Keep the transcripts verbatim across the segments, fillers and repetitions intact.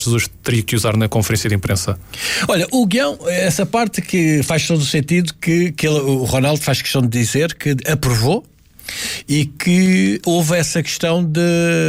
Jesus teria que usar na conferência de imprensa? Olha, o guião, essa parte que faz todo o sentido, que, que ele, o Ronaldo faz questão de dizer que aprovou e que houve essa questão de,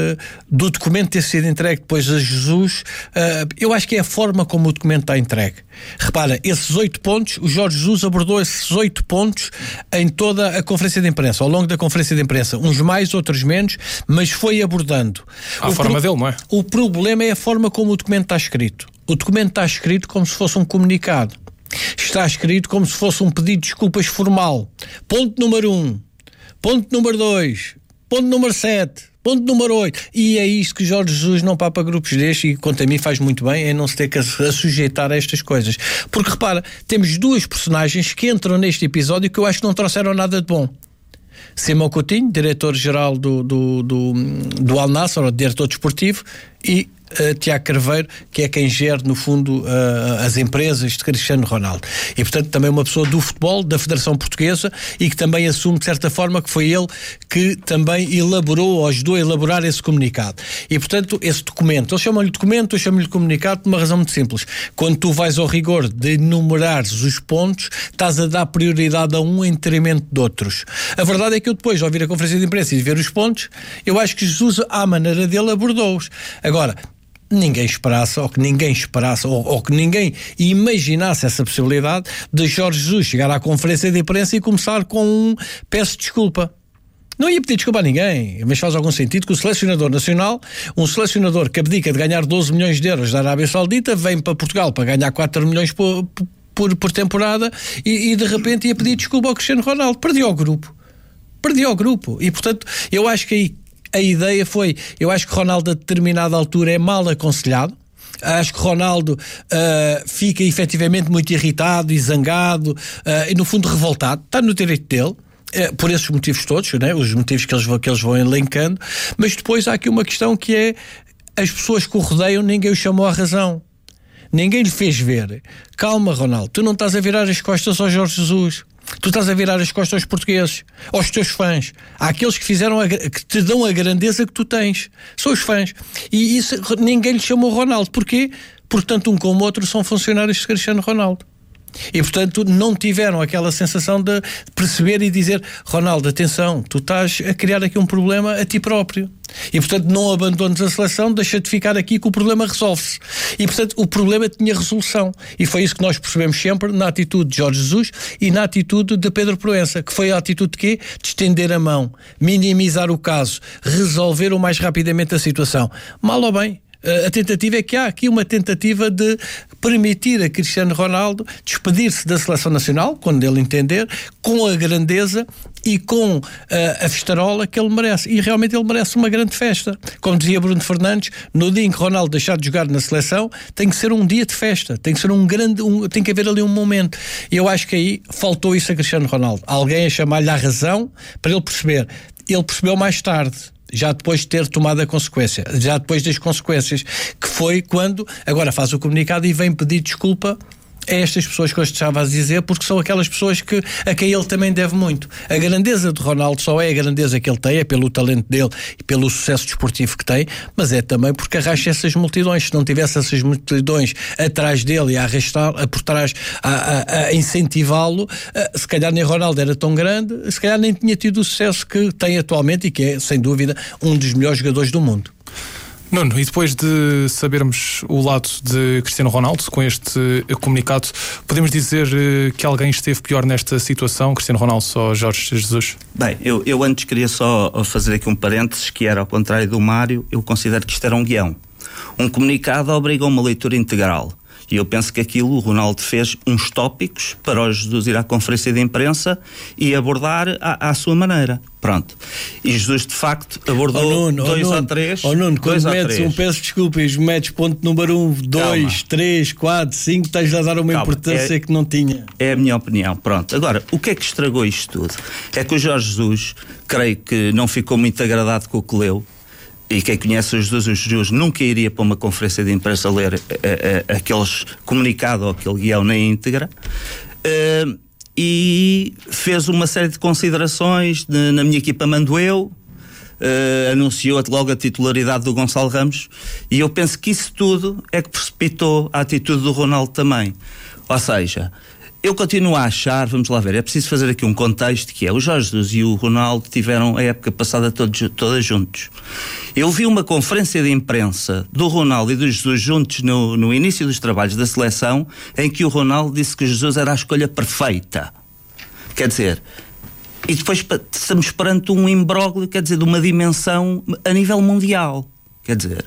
do documento ter sido entregue depois a Jesus. Uh, eu acho que é a forma como o documento está entregue. Repara, esses oito pontos, o Jorge Jesus abordou esses oito pontos em toda a conferência de imprensa, ao longo da conferência de imprensa, uns mais, outros menos, mas foi abordando. À o forma pro, dele, não é? O problema é a forma como o documento está escrito. O documento está escrito como se fosse um comunicado. Está escrito como se fosse um pedido de desculpas formal. Ponto número um. Ponto número dois, ponto número sete, ponto número oito. E é isto que Jorge Jesus não papa grupos destes, e quanto a mim faz muito bem, é não se ter que a sujeitar a estas coisas. Porque repara, temos duas personagens que entram neste episódio que eu acho que não trouxeram nada de bom. Simão Coutinho, diretor-geral do, do, do, do Al Nassr, ou diretor desportivo, e Uh, Tiago Carveiro, que é quem gera, no fundo, uh, as empresas de Cristiano Ronaldo. E, portanto, também uma pessoa do futebol, da Federação Portuguesa, e que também assume, de certa forma, que foi ele que também elaborou, ou ajudou a elaborar esse comunicado. E, portanto, esse documento, eles chamam-lhe documento, eu chamo-lhe comunicado por uma razão muito simples. Quando tu vais ao rigor de enumerares os pontos, estás a dar prioridade a um em detrimento de outros. A verdade é que eu depois, ao ouvir a conferência de imprensa e ver os pontos, eu acho que Jesus, à maneira dele, abordou-os. Agora, ninguém esperasse, ou que ninguém esperasse, ou, ou que ninguém imaginasse essa possibilidade de Jorge Jesus chegar à conferência de imprensa e começar com um peço desculpa. Não ia pedir desculpa a ninguém, mas faz algum sentido que o selecionador nacional, um selecionador que abdica de ganhar doze milhões de euros da Arábia Saudita, vem para Portugal para ganhar quatro milhões por, por, por temporada e, e de repente ia pedir desculpa ao Cristiano Ronaldo. Perdi ao grupo. Perdi ao grupo. E, portanto, eu acho que aí a ideia foi, eu acho que Ronaldo a determinada altura é mal aconselhado. Acho que Ronaldo uh, fica efetivamente muito irritado e zangado uh, e no fundo revoltado. Está no direito dele, uh, por esses motivos todos, né? Os motivos que eles, que eles vão elencando. Mas depois há aqui uma questão que é, as pessoas que o rodeiam, ninguém o chamou à razão. Ninguém lhe fez ver. Calma, Ronaldo, tu não estás a virar as costas ao Jorge Jesus. Tu estás a virar as costas aos portugueses, aos teus fãs. Há aqueles que fizeram a, que te dão a grandeza que tu tens. São os fãs. E isso ninguém lhe chamou Ronaldo. Porquê? Porque tanto um como o outro são funcionários de Cristiano Ronaldo. E, portanto, não tiveram aquela sensação de perceber e dizer: Ronaldo, atenção, tu estás a criar aqui um problema a ti próprio. E, portanto, não abandones a seleção, deixa de ficar aqui que o problema resolve-se. E, portanto, o problema tinha resolução. E foi isso que nós percebemos sempre na atitude de Jorge Jesus e na atitude de Pedro Proença, que foi a atitude de quê? De estender a mão, minimizar o caso, resolver o mais rapidamente a situação. Mal ou bem, a tentativa é que há aqui uma tentativa de permitir a Cristiano Ronaldo despedir-se da seleção nacional, quando ele entender, com a grandeza e com uh, a festarola que ele merece. E realmente ele merece uma grande festa. Como dizia Bruno Fernandes, no dia em que Ronaldo deixar de jogar na seleção, tem que ser um dia de festa, tem que ser um grande, um, tem que haver ali um momento. E eu acho que aí faltou isso a Cristiano Ronaldo. Alguém a chamar-lhe à razão para ele perceber. Ele percebeu mais tarde, já depois de ter tomado a consequência, já depois das consequências, que foi quando agora faz o comunicado e vem pedir desculpa a estas pessoas que eu estava a dizer, porque são aquelas pessoas que, a quem ele também deve muito. A grandeza de Ronaldo só é a grandeza que ele tem, é pelo talento dele e pelo sucesso desportivo que tem, mas é também porque arrasta essas multidões. Se não tivesse essas multidões atrás dele e a arrastar, a por trás, a, a, a incentivá-lo, a, se calhar nem Ronaldo era tão grande, se calhar nem tinha tido o sucesso que tem atualmente e que é, sem dúvida, um dos melhores jogadores do mundo. Nuno, e depois de sabermos o lado de Cristiano Ronaldo com este comunicado, podemos dizer que alguém esteve pior nesta situação, Cristiano Ronaldo ou Jorge Jesus? Bem, eu, eu antes queria só fazer aqui um parênteses, que era ao contrário do Mário, eu considero que isto era um guião. Um comunicado obriga a uma leitura integral. E eu penso que aquilo o Ronaldo fez uns tópicos para o Jesus ir à conferência de imprensa e abordar à, à sua maneira. Pronto. E Jesus, de facto, abordou oh, Nuno, dois oh, ou três. Oh, Nuno, quando metes um peço desculpa e metes ponto número um, dois, Calma. três, quatro, cinco, estás a dar uma Calma. importância é, que não tinha. É a minha opinião. Pronto. Agora, o que é que estragou isto tudo? É que o Jorge Jesus, creio que não ficou muito agradado com o que leu. E quem conhece o Jesus, o Jesus nunca iria para uma conferência de imprensa ler uh, uh, aqueles comunicado ou aquele guião na íntegra, uh, e fez uma série de considerações de, na minha equipa mando eu, uh, anunciou logo a titularidade do Gonçalo Ramos, e eu penso que isso tudo é que precipitou a atitude do Ronaldo também. Ou seja, eu continuo a achar, vamos lá ver, é preciso fazer aqui um contexto, que é o Jorge Jesus e o Ronaldo tiveram a época passada todos, todos juntos. Eu vi uma conferência de imprensa do Ronaldo e do Jesus juntos no, no início dos trabalhos da seleção, em que o Ronaldo disse que o Jesus era a escolha perfeita. Quer dizer, e depois estamos perante um imbróglio, quer dizer, de uma dimensão a nível mundial. Quer dizer,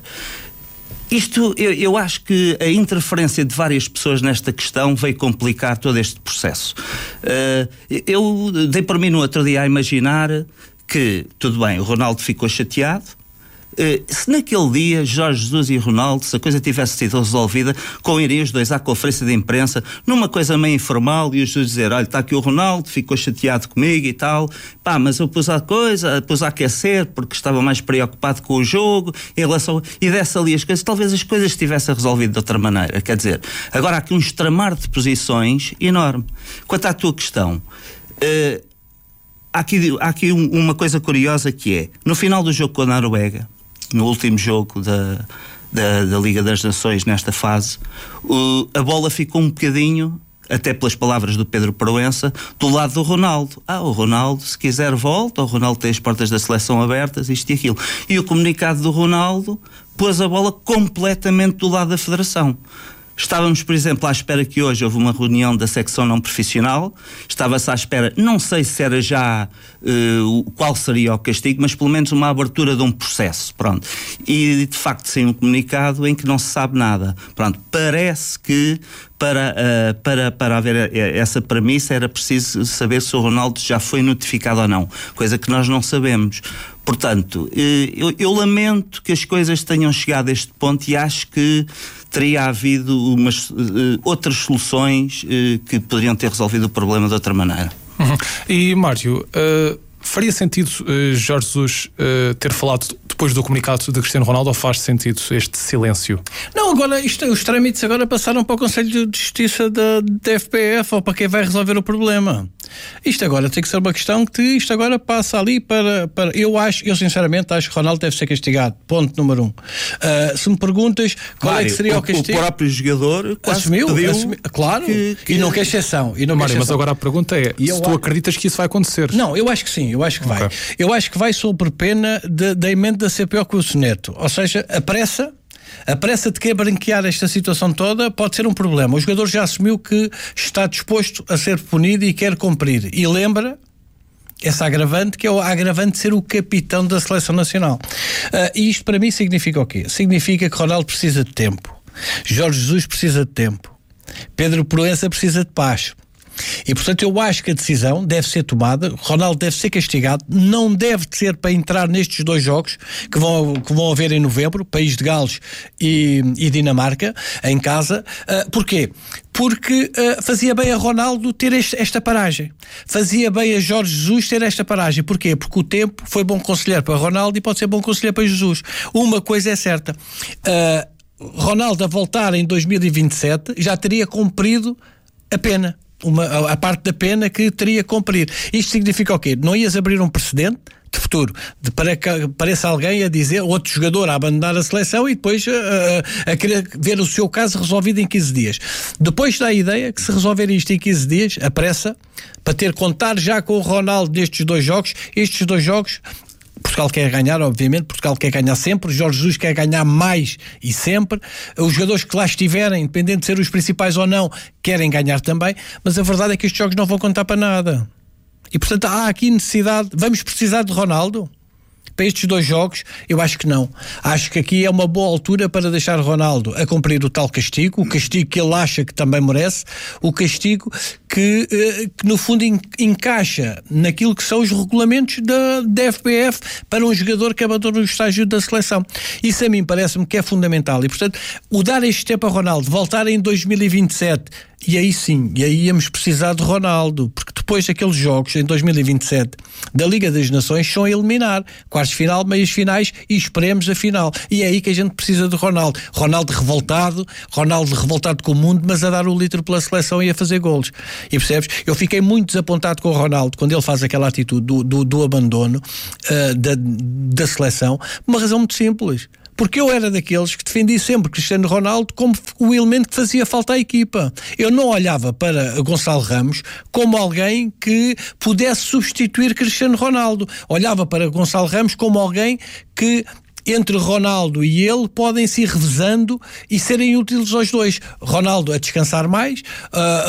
isto, eu, eu acho que a interferência de várias pessoas nesta questão veio complicar todo este processo. Uh, eu dei por mim no outro dia a imaginar que, tudo bem, o Ronaldo ficou chateado. Uh, se naquele dia Jorge Jesus e Ronaldo, se a coisa tivesse sido resolvida, com irem os dois à conferência de imprensa, numa coisa meio informal, e os dois dizer, olha, está aqui o Ronaldo, ficou chateado comigo e tal, pá, mas eu pus a coisa, pus a aquecer, porque estava mais preocupado com o jogo, em relação, e desse ali as coisas, talvez as coisas tivessem resolvido de outra maneira. Quer dizer, agora há aqui um estramar de posições enorme. Quanto à tua questão, uh, há aqui, há aqui um, uma coisa curiosa, que é, no final do jogo com a Noruega, no último jogo da, da, da Liga das Nações, nesta fase, o, a bola ficou um bocadinho, até pelas palavras do Pedro Proença, do lado do Ronaldo. Ah, o Ronaldo, se quiser volta, o Ronaldo tem as portas da seleção abertas, isto e aquilo. E o comunicado do Ronaldo pôs a bola completamente do lado da Federação. Estávamos, por exemplo, à espera que hoje houve uma reunião da secção não profissional, estava-se à espera, não sei se era já uh, qual seria o castigo, mas pelo menos uma abertura de um processo, pronto. E de facto saiu um comunicado em que não se sabe nada. Pronto, parece que para, uh, para, para haver essa premissa era preciso saber se o Ronaldo já foi notificado ou não, coisa que nós não sabemos. Portanto, eu, eu lamento que as coisas tenham chegado a este ponto, e acho que teria havido umas, uh, outras soluções uh, que poderiam ter resolvido o problema de outra maneira. Uhum. E Mário, uh, faria sentido uh, Jorge Jesus uh, ter falado depois do comunicado de Cristiano Ronaldo, ou faz sentido este silêncio? Não, agora isto, os trâmites agora passaram para o Conselho de Justiça da, da F P F, ou para quem vai resolver o problema. Isto agora tem que ser uma questão que isto agora passa ali para, para... Eu acho, eu sinceramente acho que Ronaldo deve ser castigado. Ponto número um. Uh, se me perguntas qual Mário, é que seria o, o castigo... O próprio jogador quase assumiu, pediu... assumiu claro, que, que... e não quer exceção. E não Mário, quer mas agora a pergunta é, se tu acho... acreditas que isso vai acontecer? Não, eu acho que sim, eu acho que okay. vai. Eu acho que vai sob pena de, da emenda ser pior que o soneto. Ou seja, a pressa... A pressa de querer branquear esta situação toda pode ser um problema. O jogador já assumiu que está disposto a ser punido e quer cumprir. E lembra essa agravante, que é o agravante de ser o capitão da Seleção Nacional. Uh, e isto para mim significa o quê? Significa que Ronaldo precisa de tempo. Jorge Jesus precisa de tempo. Pedro Proença precisa de paz. E portanto eu acho que a decisão deve ser tomada, Ronaldo deve ser castigado, não deve ser para entrar nestes dois jogos que vão, que vão haver em novembro, País de Gales e, e Dinamarca, em casa. Uh, porquê? Porque uh, fazia bem a Ronaldo ter este, esta paragem, fazia bem a Jorge Jesus ter esta paragem. Porquê? Porque o tempo foi bom conselheiro para Ronaldo e pode ser bom conselheiro para Jesus. Uma coisa é certa, uh, Ronaldo a voltar em dois mil e vinte e sete já teria cumprido a pena. Uma, a parte da pena que teria que cumprir. Isto significa o quê? Não ias abrir um precedente de futuro, de, para que apareça alguém a dizer, outro jogador a abandonar a seleção e depois a, a, a querer ver o seu caso resolvido em quinze dias. Depois dá a ideia que se resolver isto em quinze dias, a pressa, para ter contar já com o Ronaldo nestes dois jogos, estes dois jogos Portugal quer ganhar, obviamente, Portugal quer ganhar sempre, Jorge Jesus quer ganhar mais e sempre, os jogadores que lá estiverem, independente de ser os principais ou não, querem ganhar também, mas a verdade é que estes jogos não vão contar para nada. E portanto há aqui necessidade, vamos precisar de Ronaldo para estes dois jogos? Eu acho que não. Acho que aqui é uma boa altura para deixar Ronaldo a cumprir o tal castigo, o castigo que ele acha que também merece, o castigo que, que no fundo encaixa naquilo que são os regulamentos da, da F P F para um jogador que abandona o estágio da seleção. Isso a mim parece-me que é fundamental e portanto o dar este tempo a Ronaldo, voltar em dois mil e vinte e sete, e aí sim, e aí íamos precisar de Ronaldo, porque depois aqueles jogos em dois mil e vinte e sete da Liga das Nações são a eliminar. Quartos de final, meias finais e esperemos a final. E é aí que a gente precisa de Ronaldo. Ronaldo revoltado, Ronaldo revoltado com o mundo, mas a dar o litro pela seleção e a fazer golos. E percebes? Eu fiquei muito desapontado com o Ronaldo quando ele faz aquela atitude do, do, do abandono uh, da, da seleção, por uma razão muito simples. Porque eu era daqueles que defendia sempre Cristiano Ronaldo como o elemento que fazia falta à equipa. Eu não olhava para Gonçalo Ramos como alguém que pudesse substituir Cristiano Ronaldo. Olhava para Gonçalo Ramos como alguém que, entre Ronaldo e ele, podem se ir revezando e serem úteis aos dois. Ronaldo a descansar mais, uh,